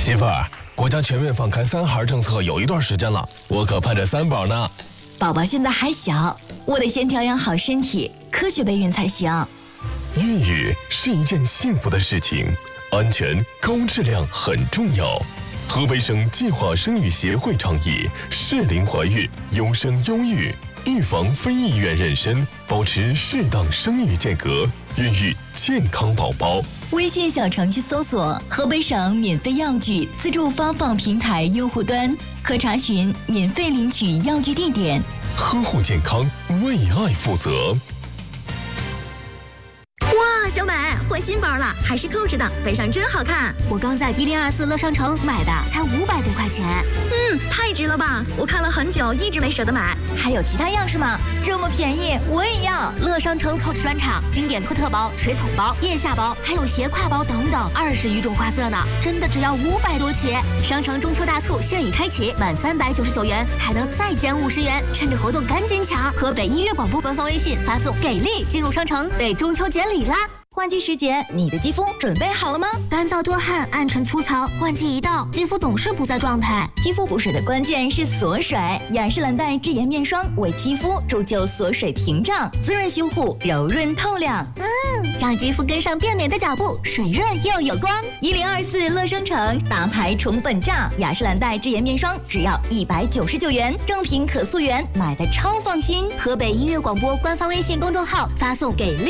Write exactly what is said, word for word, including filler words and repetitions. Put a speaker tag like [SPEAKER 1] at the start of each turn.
[SPEAKER 1] 媳妇儿，国家全面放开三孩政策有一段时间了，我可盼着三宝呢。
[SPEAKER 2] 宝宝现在还小，我得先调养好身体，科学备孕才行。
[SPEAKER 1] 孕育是一件幸福的事情，安全高质量很重要。河北省计划生育协会倡议适龄怀孕，优生优育，预防非意愿妊娠，保持适当生育间隔，孕育健康宝宝。
[SPEAKER 2] 微信小程序搜索河北省免费药具自助发放平台用户端，可查询免费领取药具地点。
[SPEAKER 1] 呵护健康，为爱负责。
[SPEAKER 3] 哇，小美换新包了，还是扣着的，背上真好看。
[SPEAKER 4] 我刚在一零二四乐商城买的，才五百多块钱。
[SPEAKER 3] 嗯，太值了吧！我看了很久，一直没舍得买。
[SPEAKER 2] 还有其他样式吗？这么便宜，我也要。
[SPEAKER 4] 乐商城 Coach 专场，经典托特包、水桶包、腋下包，还有斜挎包等等，二十余种花色呢，真的只要五百多起。商城中秋大促现已开启，满三百九十九元还能再减五十元，趁着活动赶紧抢！河北音乐广播官方微信发送“给力”进入商城，为中秋节礼啦！
[SPEAKER 2] 换季时节，你的肌肤准备好了吗？
[SPEAKER 4] 干燥多汗、暗沉粗糙，换季一到，肌肤总是不在状态。
[SPEAKER 2] 肌肤补水的关键是锁水，雅诗兰黛智妍面霜为肌肤铸就锁水屏障，滋润修护，柔润透亮。
[SPEAKER 4] 嗯，让肌肤跟上变美的脚步，水润又有光。
[SPEAKER 2] 一零二四乐商城大牌重本价，雅诗兰黛智妍面霜只要一百九十九元，正品可溯源，买的超放心。
[SPEAKER 4] 河北音乐广播官方微信公众号发送“给力”。